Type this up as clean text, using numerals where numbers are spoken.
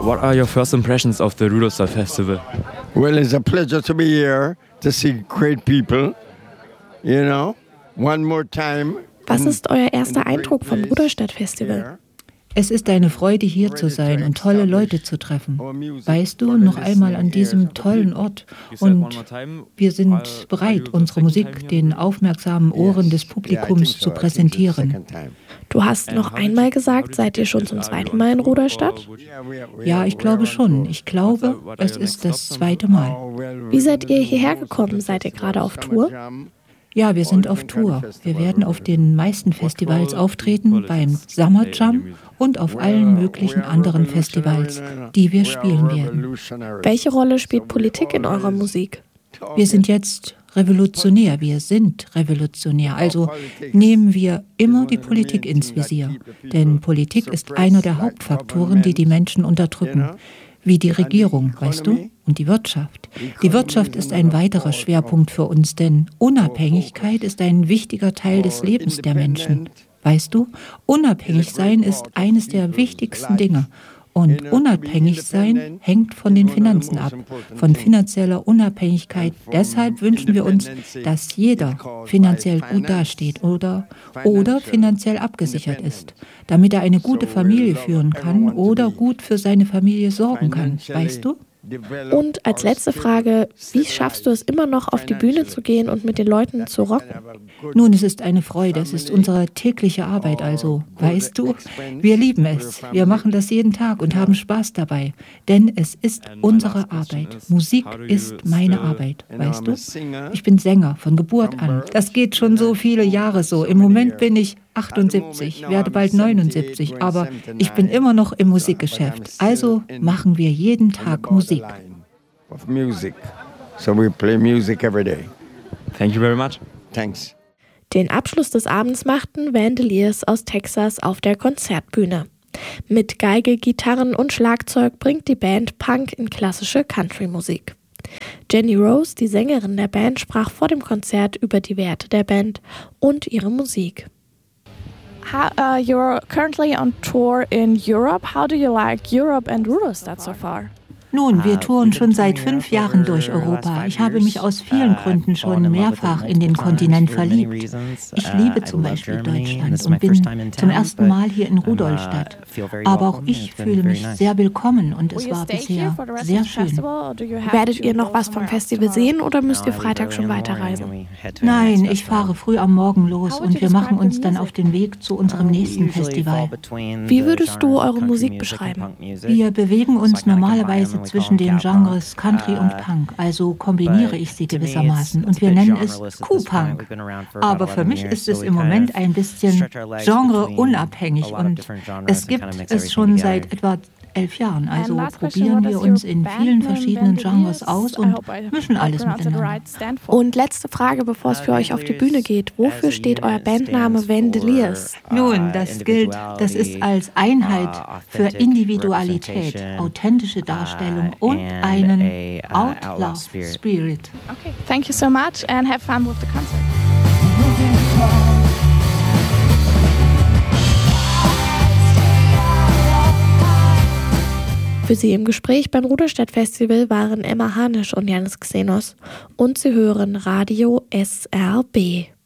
What are your first impressions of the Rudolstadt Festival? Well, it's a pleasure to be here, to see great people, you know, one more time. Was ist euer erster Eindruck vom Rudolstadt Festival? Es ist eine Freude, hier zu sein und tolle Leute zu treffen. Weißt du, noch einmal an diesem tollen Ort. Und wir sind bereit, unsere Musik den aufmerksamen Ohren des Publikums zu präsentieren. Du hast noch einmal gesagt, seid ihr schon zum zweiten Mal in Rudolstadt? Ja, ich glaube schon. Ich glaube, es ist das zweite Mal. Wie seid ihr hierher gekommen? Seid ihr gerade auf Tour? Ja, wir sind auf Tour. Wir werden auf den meisten Festivals auftreten, beim Summer Jam und auf allen möglichen anderen Festivals, die wir spielen werden. Welche Rolle spielt Politik in eurer Musik? Wir sind jetzt revolutionär, wir sind revolutionär. Also nehmen wir immer die Politik ins Visier. Denn Politik ist einer der Hauptfaktoren, die die Menschen unterdrücken. Wie die Regierung, weißt du? Und die Wirtschaft. Die Wirtschaft ist ein weiterer Schwerpunkt für uns, denn Unabhängigkeit ist ein wichtiger Teil des Lebens der Menschen. Weißt du, unabhängig sein ist eines der wichtigsten Dinge. Und unabhängig sein hängt von den Finanzen ab, von finanzieller Unabhängigkeit. Deshalb wünschen wir uns, dass jeder finanziell gut dasteht oder finanziell abgesichert ist, damit er eine gute Familie führen kann oder gut für seine Familie sorgen kann. Weißt du? Und als letzte Frage, wie schaffst du es immer noch, auf die Bühne zu gehen und mit den Leuten zu rocken? Nun, es ist eine Freude, es ist unsere tägliche Arbeit, also, weißt du, wir lieben es. Wir machen das jeden Tag und haben Spaß dabei, denn es ist unsere Arbeit. Musik ist meine Arbeit, weißt du? Ich bin Sänger von Geburt an. Das geht schon so viele Jahre so. Im Moment bin ich 78, werde bald 79, aber ich bin immer noch im Musikgeschäft. Also machen wir jeden Tag Musik. So we play music every day. Thank you very much. Thanks. Den Abschluss des Abends machten Vandaliers aus Texas auf der Konzertbühne. Mit Geige, Gitarren und Schlagzeug bringt die Band Punk in klassische Country-Musik. Jenny Rose, die Sängerin der Band, sprach vor dem Konzert über die Werte der Band und ihre Musik. You're currently on tour in Europe. How do you like Europe and Rudolstadt so far? Nun, wir touren schon seit 5 Jahren durch Europa. Ich habe mich aus vielen Gründen schon mehrfach in den Kontinent verliebt. Ich liebe zum Beispiel Deutschland und bin zum ersten Mal hier in Rudolstadt. Aber auch ich fühle mich sehr willkommen und es war bisher sehr schön. Werdet ihr noch was vom Festival sehen oder müsst ihr Freitag schon weiterreisen? Nein, ich fahre früh am Morgen los und wir machen uns dann auf den Weg zu unserem nächsten Festival. Wie würdest du eure Musik beschreiben? Wir bewegen uns normalerweise zwischen den Genres Country und Punk, also kombiniere ich sie gewissermaßen und wir nennen es Q-Punk. Aber für mich ist es im Moment ein bisschen genreunabhängig und es gibt es schon seit etwa 11 Jahren. Also probieren wir uns in vielen verschiedenen Genres aus und mischen alles miteinander. Und letzte Frage, bevor es für euch auf die Bühne geht. Wofür steht euer Bandname Vandaliers? Nun, das ist als Einheit für Individualität, authentische Darstellung und einen Outlaw Spirit. Okay, thank you so much and have fun with the concert. Für Sie im Gespräch beim Rudolstadt Festival waren Emma Hanisch und Janis Xenos. Und Sie hören Radio SRB.